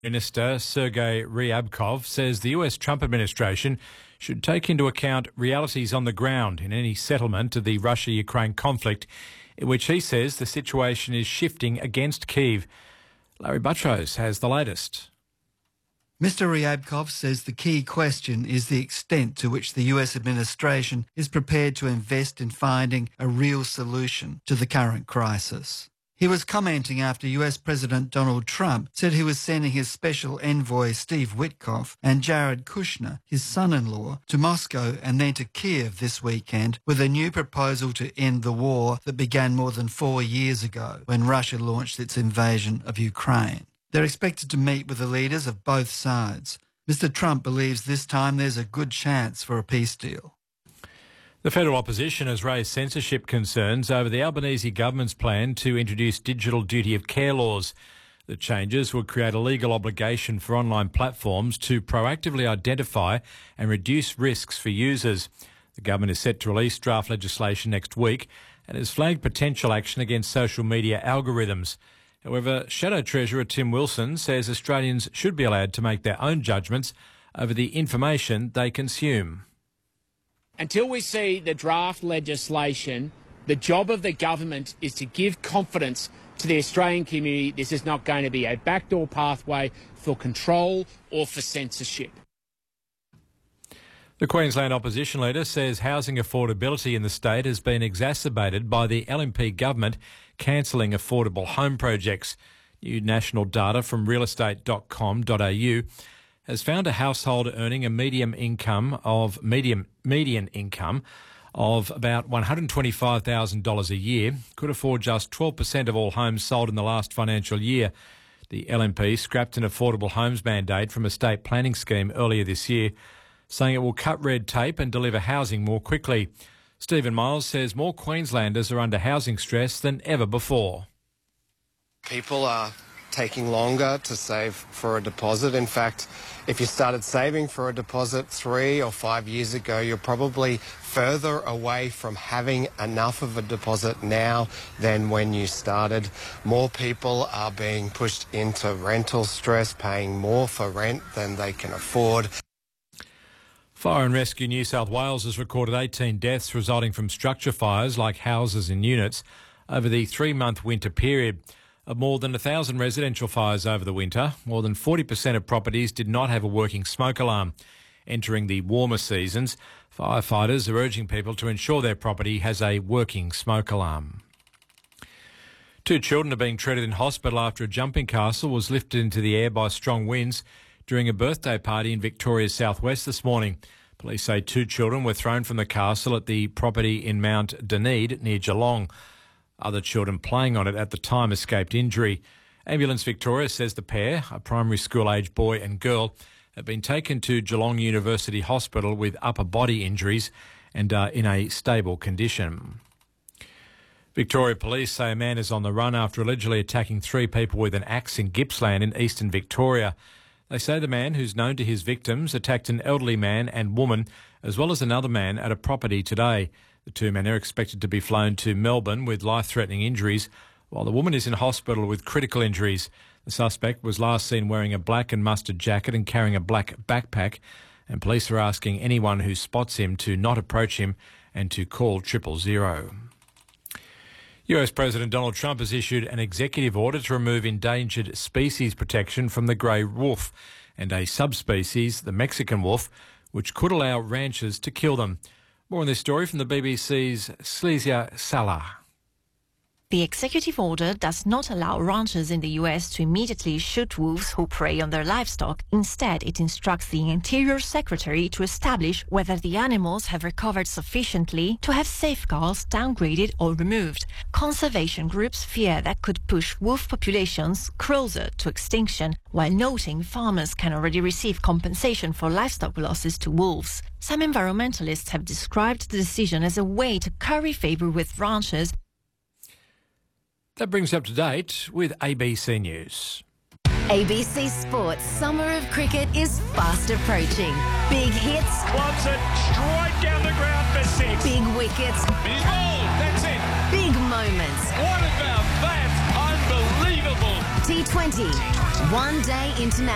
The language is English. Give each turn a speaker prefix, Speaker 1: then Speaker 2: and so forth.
Speaker 1: Minister Sergei Ryabkov says the US Trump administration should take into account realities on the ground in any settlement of the Russia-Ukraine conflict, in which he says the situation is shifting against Kyiv. Larry Buttrose has the latest.
Speaker 2: Mr Ryabkov says the key question is the extent to which the US administration is prepared to invest in finding a real solution to the current crisis. He was commenting after US President Donald Trump said he was sending his special envoy Steve Witkoff and Jared Kushner, his son-in-law, to Moscow and then to Kyiv this weekend with a new proposal to end the war that began more than 4 years ago when Russia launched its invasion of Ukraine. They're expected to meet with the leaders of both sides. Mr Trump believes this time there's a good chance for a peace deal.
Speaker 1: The federal opposition has raised censorship concerns over the Albanese government's plan to introduce digital duty of care laws. The changes would create a legal obligation for online platforms to proactively identify and reduce risks for users. The government is set to release draft legislation next week and has flagged potential action against social media algorithms. However, Shadow Treasurer Tim Wilson says Australians should be allowed to make their own judgments over the information they consume.
Speaker 3: Until we see the draft legislation, the job of the government is to give confidence to the Australian community this is not going to be a backdoor pathway for control or for censorship.
Speaker 1: The Queensland opposition leader says housing affordability in the state has been exacerbated by the LNP government cancelling affordable home projects. New national data from realestate.com.au has found a household earning a median income of about $125,000 a year could afford just 12% of all homes sold in the last financial year. The LNP scrapped an affordable homes mandate from a state planning scheme earlier this year, saying it will cut red tape and deliver housing more quickly. Stephen Miles says more Queenslanders are under housing stress than ever before.
Speaker 4: People are taking longer to save for a deposit. In fact, if you started saving for a deposit 3 or 5 years ago, you're probably further away from having enough of a deposit now than when you started. More people are being pushed into rental stress, paying more for rent than they can afford.
Speaker 1: Fire and Rescue New South Wales has recorded 18 deaths resulting from structure fires like houses and units over the 3-month winter period. Of more than 1,000 residential fires over the winter, more than 40% of properties did not have a working smoke alarm. Entering the warmer seasons, firefighters are urging people to ensure their property has a working smoke alarm. 2 children are being treated in hospital after a jumping castle was lifted into the air by strong winds during a birthday party in Victoria's southwest this morning. Police say 2 children were thrown from the castle at the property in Mount Dunedin near Geelong. Other children playing on it at the time escaped injury. Ambulance Victoria says the pair, a primary school-aged boy and girl, have been taken to Geelong University Hospital with upper body injuries and are in a stable condition. Victoria Police say a man is on the run after allegedly attacking 3 people with an axe in Gippsland in eastern Victoria. They say the man, who's known to his victims, attacked an elderly man and woman as well as another man at a property today. The 2 men are expected to be flown to Melbourne with life-threatening injuries, while the woman is in hospital with critical injuries. The suspect was last seen wearing a black and mustard jacket and carrying a black backpack, and police are asking anyone who spots him to not approach him and to call 000. US President Donald Trump has issued an executive order to remove endangered species protection from the grey wolf and a subspecies, the Mexican wolf, which could allow ranchers to kill them. More on this story from the BBC's Slesia Salah.
Speaker 5: The executive order does not allow ranchers in the US to immediately shoot wolves who prey on their livestock. Instead, it instructs the Interior Secretary to establish whether the animals have recovered sufficiently to have safeguards downgraded or removed. Conservation groups fear that could push wolf populations closer to extinction, while noting farmers can already receive compensation for livestock losses to wolves. Some environmentalists have described the decision as a way to curry favour with ranchers.
Speaker 1: That brings up to date with ABC News.
Speaker 6: ABC Sports Summer of Cricket is fast approaching. Big hits.
Speaker 7: Loves it straight down the ground for 6.
Speaker 6: Big wickets.
Speaker 7: He's bowled. That's it.
Speaker 6: Big moments.
Speaker 7: What about that? Unbelievable.
Speaker 6: T20. One day international.